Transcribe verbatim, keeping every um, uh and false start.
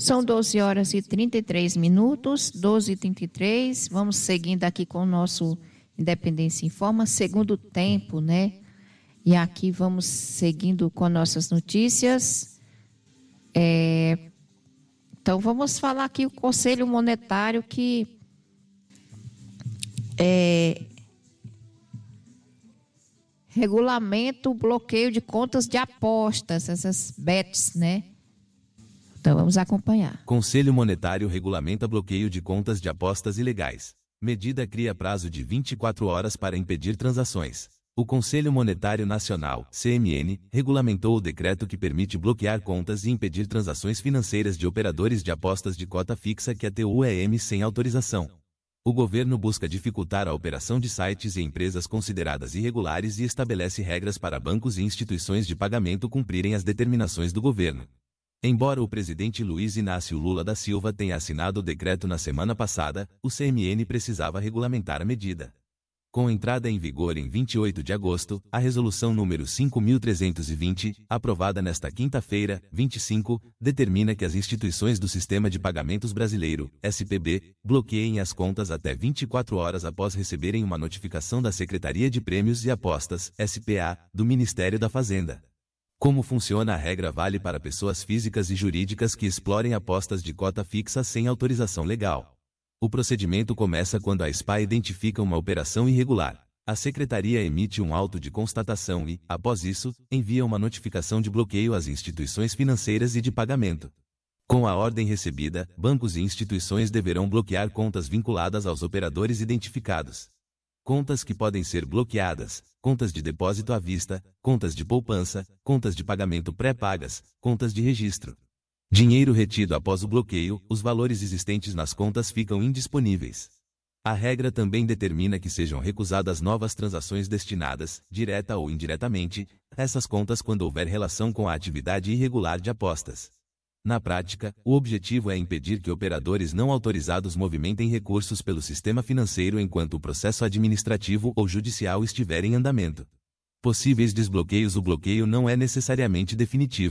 São doze horas e trinta e três minutos, doze e trinta e três. Vamos seguindo aqui com o nosso Independência Informa, segundo tempo, né? E aqui vamos seguindo com nossas notícias. É, então, vamos falar aqui o Conselho Monetário que é, regulamenta o bloqueio de contas de apostas, essas bets, né? Então, vamos acompanhar. Conselho Monetário regulamenta bloqueio de contas de apostas ilegais. Medida cria prazo de vinte e quatro horas para impedir transações. O Conselho Monetário Nacional, C M N, regulamentou o decreto que permite bloquear contas e impedir transações financeiras de operadores de apostas de cota fixa que até o E M sem autorização. O governo busca dificultar a operação de sites e empresas consideradas irregulares e estabelece regras para bancos e instituições de pagamento cumprirem as determinações do governo. Embora o presidente Luiz Inácio Lula da Silva tenha assinado o decreto na semana passada, o C M N precisava regulamentar a medida. Com entrada em vigor em vinte e oito de agosto, a resolução número cinco mil trezentos e vinte, aprovada nesta quinta-feira, vinte e cinco, determina que as instituições do Sistema de Pagamentos Brasileiro, S P B, bloqueiem as contas até vinte e quatro horas após receberem uma notificação da Secretaria de Prêmios e Apostas, S P A, do Ministério da Fazenda. Como funciona a regra vale para pessoas físicas e jurídicas que explorem apostas de cota fixa sem autorização legal. O procedimento começa quando a S P A identifica uma operação irregular. A Secretaria emite um auto de constatação e, após isso, envia uma notificação de bloqueio às instituições financeiras e de pagamento. Com a ordem recebida, bancos e instituições deverão bloquear contas vinculadas aos operadores identificados. Contas que podem ser bloqueadas: contas de depósito à vista, contas de poupança, contas de pagamento pré-pagas, contas de registro. Dinheiro retido após o bloqueio, os valores existentes nas contas ficam indisponíveis. A regra também determina que sejam recusadas novas transações destinadas, direta ou indiretamente, a essas contas quando houver relação com a atividade irregular de apostas. Na prática, o objetivo é impedir que operadores não autorizados movimentem recursos pelo sistema financeiro enquanto o processo administrativo ou judicial estiver em andamento. Possíveis desbloqueios: o bloqueio não é necessariamente definitivo.